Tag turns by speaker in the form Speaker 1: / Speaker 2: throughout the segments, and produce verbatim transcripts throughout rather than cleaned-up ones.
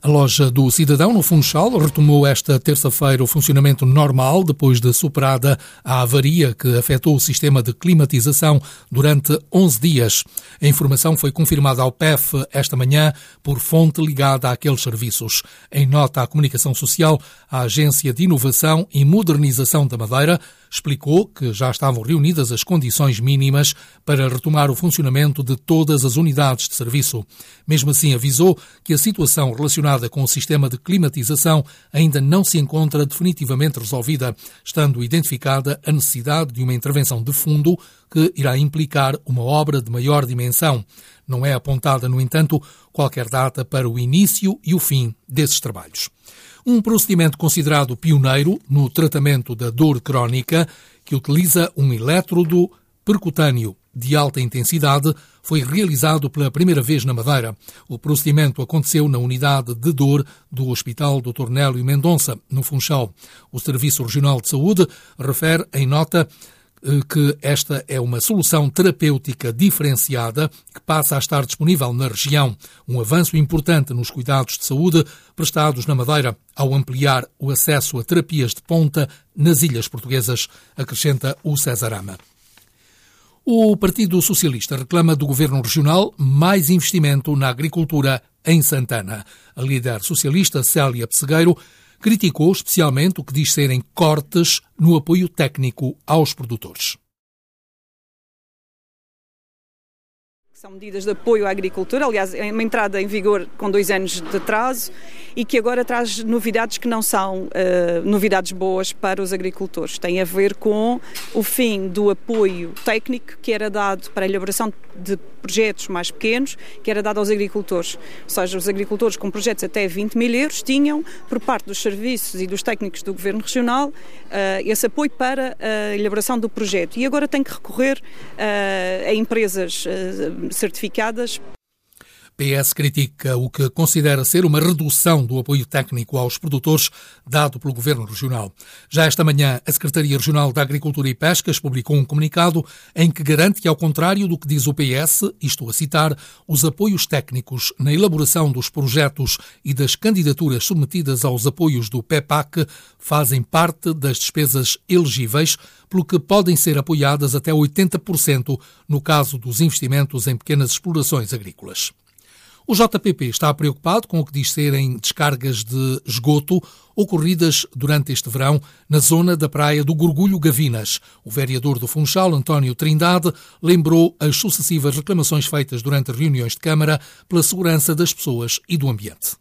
Speaker 1: A loja do Cidadão, no Funchal, retomou esta terça-feira o funcionamento normal depois de superada a avaria que afetou o sistema de climatização durante onze dias. A informação foi confirmada ao P E F esta manhã por fonte ligada àqueles serviços. Em nota à comunicação social, a Agência de Inovação e Modernização da Madeira explicou que já estavam reunidas as condições mínimas para retomar o funcionamento de todas as unidades de serviço. Mesmo assim, avisou que a situação relacionada com o sistema de climatização ainda não se encontra definitivamente resolvida, estando identificada a necessidade de uma intervenção de fundo que irá implicar uma obra de maior dimensão. Não é apontada, no entanto, qualquer data para o início e o fim desses trabalhos. Um procedimento considerado pioneiro no tratamento da dor crónica, que utiliza um elétrodo percutâneo de alta intensidade, foi realizado pela primeira vez na Madeira. O procedimento aconteceu na unidade de dor do Hospital doutor Nélio Mendonça, no Funchal. O Serviço Regional de Saúde refere em nota que esta é uma solução terapêutica diferenciada que passa a estar disponível na região, um avanço importante nos cuidados de saúde prestados na Madeira ao ampliar o acesso a terapias de ponta nas ilhas portuguesas, acrescenta o Cesarama. O Partido Socialista reclama do Governo Regional mais investimento na agricultura em Santana. A líder socialista, Célia Pessegueiro, criticou especialmente o que diz serem cortes no apoio técnico aos produtores.
Speaker 2: São medidas de apoio à agricultura, aliás, é uma entrada em vigor com dois anos de atraso e que agora traz novidades que não são uh, novidades boas para os agricultores. Tem a ver com o fim do apoio técnico que era dado para a elaboração de projetos mais pequenos, que era dado aos agricultores. Ou seja, os agricultores com projetos até vinte mil euros tinham, por parte dos serviços e dos técnicos do Governo Regional, uh, esse apoio para a elaboração do projeto. E agora tem que recorrer uh, a empresas uh, certificadas.
Speaker 1: P S critica o que considera ser uma redução do apoio técnico aos produtores dado pelo Governo Regional. Já esta manhã, a Secretaria Regional da Agricultura e Pescas publicou um comunicado em que garante que, ao contrário do que diz o P S, e estou a citar, os apoios técnicos na elaboração dos projetos e das candidaturas submetidas aos apoios do P E P A C fazem parte das despesas elegíveis, pelo que podem ser apoiadas até oitenta por cento no caso dos investimentos em pequenas explorações agrícolas. O J P P está preocupado com o que diz serem descargas de esgoto ocorridas durante este verão na zona da praia do Gorgulho Gavinas. O vereador do Funchal, António Trindade, lembrou as sucessivas reclamações feitas durante reuniões de Câmara pela segurança das pessoas e do ambiente.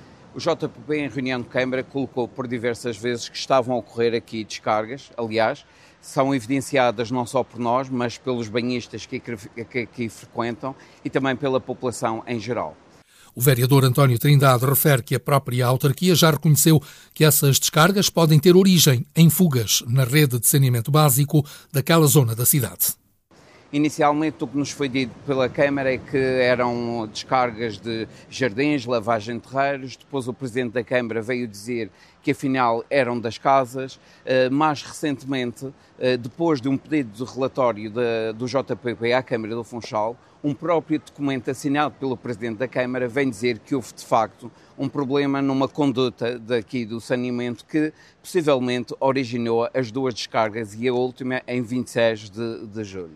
Speaker 3: O J P P, em reunião de Câmara, colocou por diversas vezes que estavam a ocorrer aqui descargas, aliás, são evidenciadas não só por nós, mas pelos banhistas que aqui frequentam e também pela população em geral.
Speaker 1: O vereador António Trindade refere que a própria autarquia já reconheceu que essas descargas podem ter origem em fugas na rede de saneamento básico daquela zona da cidade.
Speaker 3: Inicialmente, o que nos foi dito pela Câmara é que eram descargas de jardins, lavagem de terreiros. Depois o Presidente da Câmara veio dizer que afinal eram das casas. Mais recentemente, depois de um pedido de relatório do J P P à Câmara do Funchal, um próprio documento assinado pelo Presidente da Câmara vem dizer que houve de facto um problema numa conduta daqui do saneamento que possivelmente originou as duas descargas e a última em vinte e seis de julho.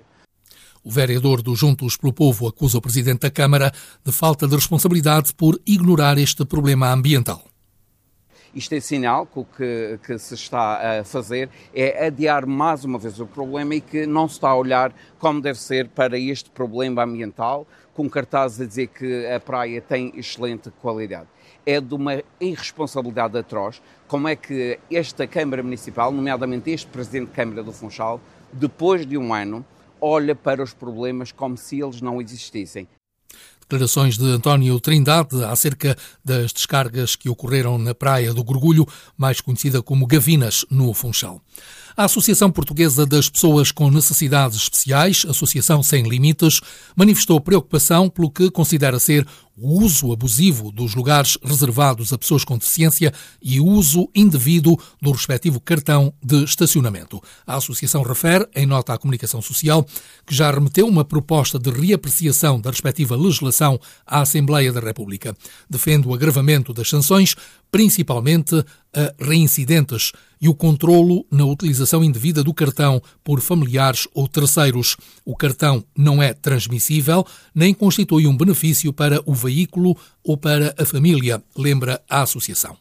Speaker 1: O vereador do Juntos pelo Povo acusa o Presidente da Câmara de falta de responsabilidade por ignorar este problema ambiental.
Speaker 3: Isto é sinal que o que, que se está a fazer é adiar mais uma vez o problema e que não se está a olhar como deve ser para este problema ambiental, com cartazes a dizer que a praia tem excelente qualidade. É de uma irresponsabilidade atroz como é que esta Câmara Municipal, nomeadamente este Presidente de Câmara do Funchal, depois de um ano, olha para os problemas como se eles não existissem.
Speaker 1: Declarações de António Trindade acerca das descargas que ocorreram na praia do Gorgulho, mais conhecida como Gavinas, no Funchal. A Associação Portuguesa das Pessoas com Necessidades Especiais, Associação Sem Limites, manifestou preocupação pelo que considera ser o uso abusivo dos lugares reservados a pessoas com deficiência e o uso indevido do respectivo cartão de estacionamento. A associação refere, em nota à comunicação social, que já remeteu uma proposta de reapreciação da respectiva legislação à Assembleia da República. Defende o agravamento das sanções, principalmente a reincidentes, e o controlo na utilização indevida do cartão por familiares ou terceiros. O cartão não é transmissível, nem constitui um benefício para o veículo ou para a família, lembra a associação.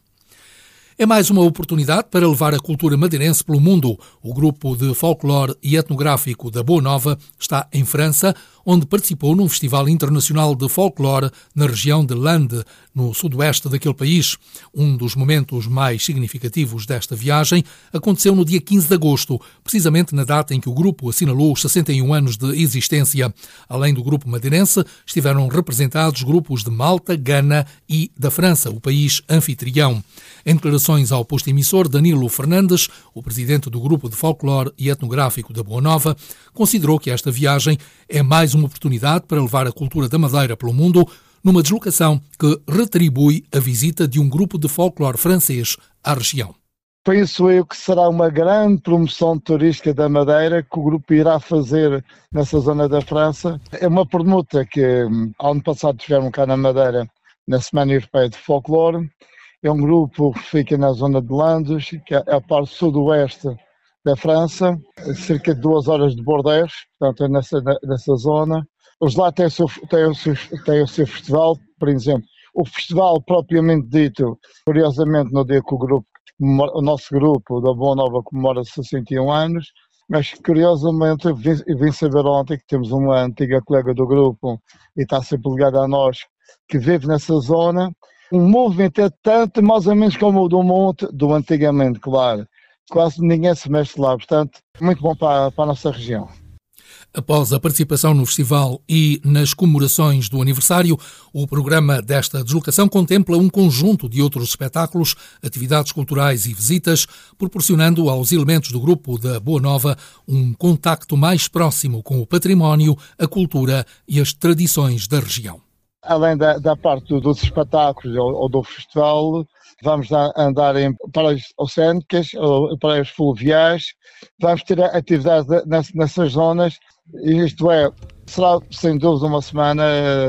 Speaker 1: É mais uma oportunidade para levar a cultura madeirense pelo mundo. O grupo de folclore e etnográfico da Boa Nova está em França, onde participou num festival internacional de folclore na região de Landes, no sudoeste daquele país. Um dos momentos mais significativos desta viagem aconteceu no dia quinze de agosto, precisamente na data em que o grupo assinalou os sessenta e um anos de existência. Além do grupo madeirense, estiveram representados grupos de Malta, Gana e da França, o país anfitrião. Em declarações ao posto emissor, Danilo Fernandes, o presidente do grupo de folclore e etnográfico da Boa Nova, considerou que esta viagem é mais uma oportunidade para levar a cultura da Madeira pelo mundo, numa deslocação que retribui a visita de um grupo de folclore francês à região.
Speaker 4: Penso eu que será uma grande promoção turística da Madeira que o grupo irá fazer nessa zona da França. É uma permuta que ano passado tiveram cá na Madeira, na Semana Europeia de Folclore. É um grupo que fica na zona de Landes, que é a parte sudoeste da França, cerca de duas horas de Bordeaux, portanto é nessa, nessa zona. Os lá têm o, seu, têm, o seu, têm o seu festival, por exemplo. O festival propriamente dito, curiosamente no dia que o grupo, o nosso grupo da Boa Nova comemora sessenta e um anos, mas curiosamente eu vim, eu vim saber ontem que temos uma antiga colega do grupo e está sempre ligada a nós, que vive nessa zona. Um movimento é tanto, mais ou menos como o do Monte, do antigamente, claro. Quase ninguém se mexe lá, portanto, muito bom para, para a nossa região.
Speaker 1: Após a participação no festival e nas comemorações do aniversário, o programa desta deslocação contempla um conjunto de outros espetáculos, atividades culturais e visitas, proporcionando aos elementos do grupo da Boa Nova um contacto mais próximo com o património, a cultura e as tradições da região.
Speaker 4: Além da, da parte dos espetáculos ou, ou do festival, vamos andar em praias oceânicas, ou praias fluviais, vamos ter atividades nessas zonas, isto é, será sem dúvida uma semana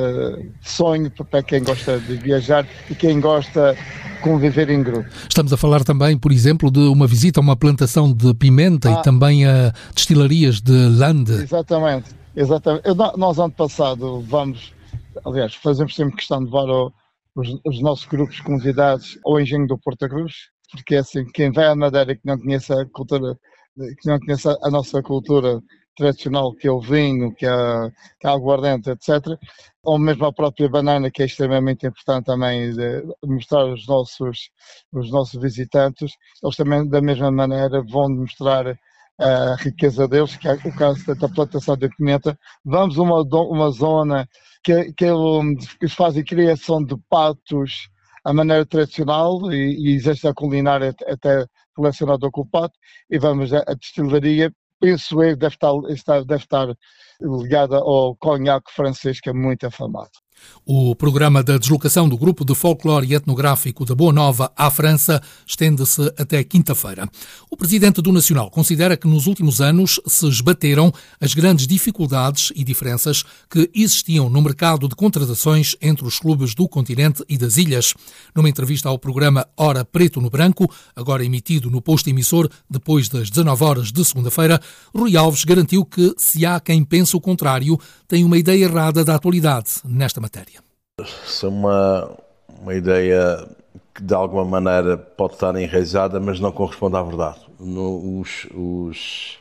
Speaker 4: de sonho para quem gosta de viajar e quem gosta de conviver em grupo.
Speaker 1: Estamos a falar também, por exemplo, de uma visita a uma plantação de pimenta ah, e também a destilarias de Landes.
Speaker 4: Exatamente, exatamente. Nós ano passado vamos... Aliás, fazemos sempre questão de levar o, os, os nossos grupos convidados ao Engenho do Porto Cruz, porque é assim, quem vai à Madeira que não conhece a cultura, que não conhece a nossa cultura tradicional, que é o vinho, que é a, que é a aguardente, etcétera, ou mesmo a própria banana, que é extremamente importante também de mostrar aos nossos, os nossos visitantes, eles também da mesma maneira vão mostrar a riqueza deles, que é o caso da plantação de pimenta. Vamos a uma, uma zona que, que eles fazem criação de patos à maneira tradicional e, e existe a culinária até relacionada com o pato, e vamos à destilaria, penso eu, deve estar, deve estar ligada ao conhaque francês, que é muito afamado.
Speaker 1: O programa da deslocação do grupo de folclore e etnográfico da Boa Nova à França estende-se até quinta-feira. O presidente do Nacional considera que nos últimos anos se esbateram as grandes dificuldades e diferenças que existiam no mercado de contratações entre os clubes do continente e das ilhas. Numa entrevista ao programa Hora Preto no Branco, agora emitido no posto emissor depois das dezanove horas de segunda-feira, Rui Alves garantiu que, se há quem pense o contrário, tem uma ideia errada da atualidade nesta matéria.
Speaker 5: Isso é uma, uma ideia que de alguma maneira pode estar enraizada, mas não corresponde à verdade. No, os, os,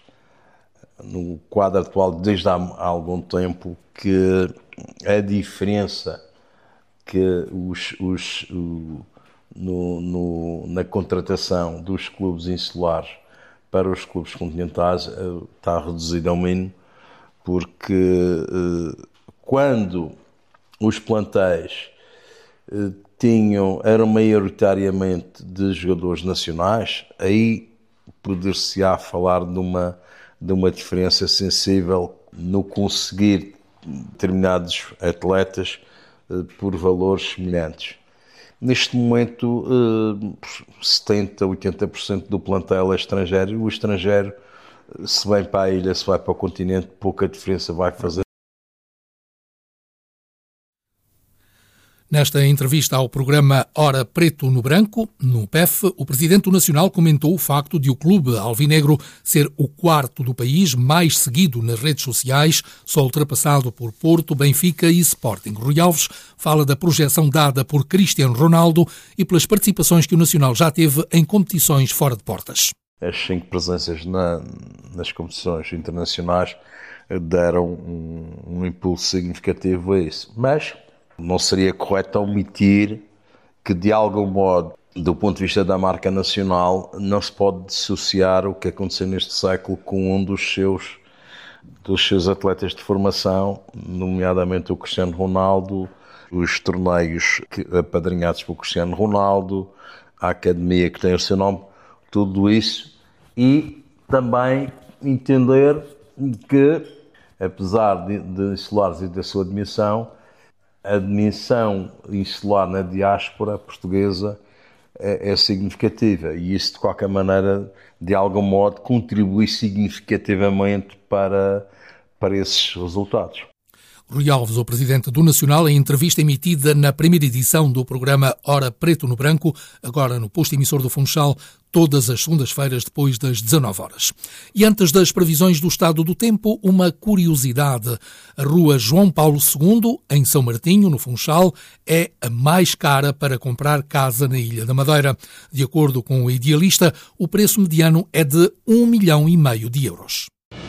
Speaker 5: no quadro atual, desde há, há algum tempo, que a diferença que os, os, o, no, no, na contratação dos clubes insulares para os clubes continentais está reduzida ao mínimo, porque eh, quando os plantéis eh, tinham, eram maioritariamente de jogadores nacionais, aí poder-se-á falar de uma, de uma diferença sensível no conseguir determinados atletas por valores semelhantes. Neste momento, setenta, oitenta por cento do plantel é estrangeiro, e o estrangeiro, se vem para a ilha, se vai para o continente, pouca diferença vai fazer.
Speaker 1: Nesta entrevista ao programa Hora Preto no Branco, no P E F, o Presidente do Nacional comentou o facto de o clube alvinegro ser o quarto do país mais seguido nas redes sociais, só ultrapassado por Porto, Benfica e Sporting. Rui Alves fala da projeção dada por Cristiano Ronaldo e pelas participações que o Nacional já teve em competições fora de portas.
Speaker 5: As cinco presenças na, nas competições internacionais deram um, um impulso significativo a isso, mas não seria correto omitir que, de algum modo, do ponto de vista da marca nacional, não se pode dissociar o que aconteceu neste século com um dos seus, dos seus atletas de formação, nomeadamente o Cristiano Ronaldo, os torneios apadrinhados pelo Cristiano Ronaldo, a academia que tem o seu nome, tudo isso, e também entender que, apesar de, de insulares e da sua admissão, a dimensão insular na diáspora portuguesa é, é significativa, e isso, de qualquer maneira, de algum modo, contribui significativamente para, para esses resultados.
Speaker 1: Rui Alves, o Presidente do Nacional, em entrevista emitida na primeira edição do programa Hora Preto no Branco, agora no posto emissor do Funchal, todas as segundas-feiras depois das dezanove horas. E antes das previsões do estado do tempo, uma curiosidade. A rua João Paulo segundo, em São Martinho, no Funchal, é a mais cara para comprar casa na Ilha da Madeira. De acordo com o Idealista, o preço mediano é de um milhão e meio de euros.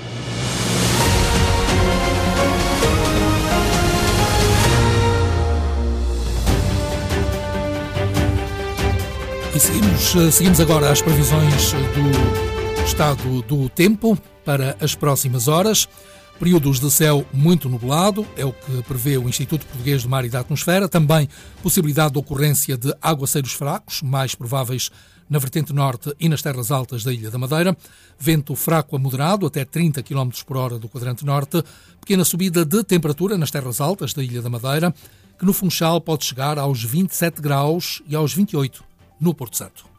Speaker 1: E seguimos, seguimos agora as previsões do estado do tempo para as próximas horas. Períodos de céu muito nublado, é o que prevê o Instituto Português do Mar e da Atmosfera. Também possibilidade de ocorrência de aguaceiros fracos, mais prováveis na vertente norte e nas terras altas da Ilha da Madeira. Vento fraco a moderado, até trinta quilómetros por hora do quadrante norte. Pequena subida de temperatura nas terras altas da Ilha da Madeira, que no Funchal pode chegar aos vinte e sete graus e aos vinte e oito no Porto Santo.